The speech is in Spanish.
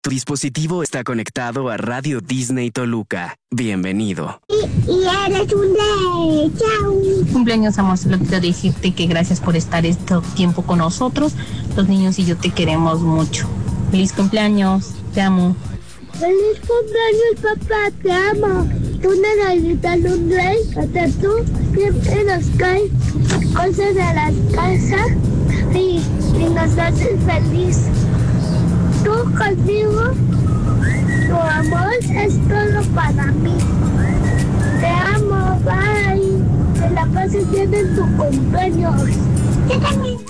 Tu dispositivo está conectado a Radio Disney Toluca. Bienvenido. Y eres un rey. Chao. Cumpleaños, amor. Solo quiero decirte que gracias por estar este tiempo con nosotros. Los niños y yo te queremos mucho. Feliz cumpleaños. Te amo. Feliz cumpleaños, papá. Te amo. Tú necesitas un rey. Hasta tú siempre nos caes cosas de la casa y nos haces feliz. Tú conmigo, tu amor es todo para mí. Te amo, bye. Que la pases bien en tu cumpleaños. Yo también.